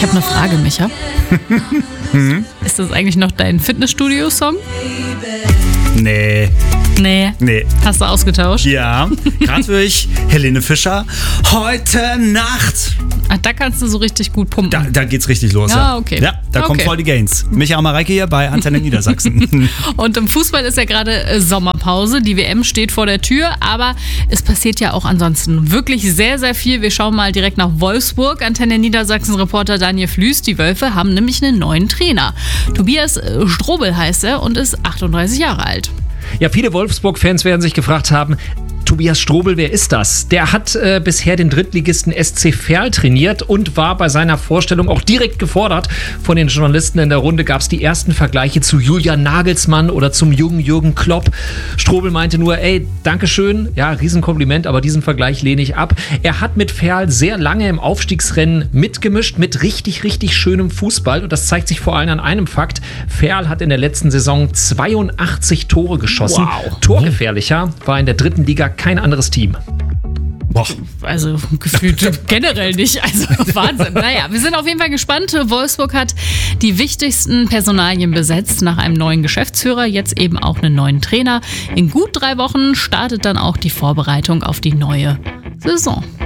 Ich habe eine Frage, Micha. Ist das eigentlich noch dein Fitnessstudio-Song? Nee. Hast du ausgetauscht? Ja, gerade durch Helene Fischer. Heute Nacht. Ach, da kannst du so richtig gut pumpen. Da geht's richtig los. Ja, okay. Ja, da kommen voll die Gains. Micha Mareike hier bei Antenne Niedersachsen. Und im Fußball ist ja gerade Sommerpause. Die WM steht vor der Tür, aber es passiert ja auch ansonsten wirklich sehr, sehr viel. Wir schauen mal direkt nach Wolfsburg. Antenne Niedersachsen-Reporter Daniel Flüß. Die Wölfe haben nämlich einen neuen Trainer. Tobias Strobel heißt er und ist 38 Jahre alt. Ja, viele Wolfsburg-Fans werden sich gefragt haben, Tobias Strobel, wer ist das? Der hat bisher den Drittligisten SC Verl trainiert und war bei seiner Vorstellung auch direkt gefordert. Von den Journalisten in der Runde gab es die ersten Vergleiche zu Julian Nagelsmann oder zum jungen Jürgen Klopp. Strobel meinte nur, Dankeschön, ja, Riesenkompliment, aber diesen Vergleich lehne ich ab. Er hat mit Verl sehr lange im Aufstiegsrennen mitgemischt, mit richtig, richtig schönem Fußball. Und das zeigt sich vor allem an einem Fakt. Verl hat in der letzten Saison 82 Tore geschossen. Wow. Torgefährlicher war in der dritten Liga kein anderes Team. Boah. Also gefühlt generell nicht. Also Wahnsinn. Naja, wir sind auf jeden Fall gespannt. Wolfsburg hat die wichtigsten Personalien besetzt nach einem neuen Geschäftsführer, jetzt eben auch einen neuen Trainer. In gut 3 Wochen startet dann auch die Vorbereitung auf die neue Saison.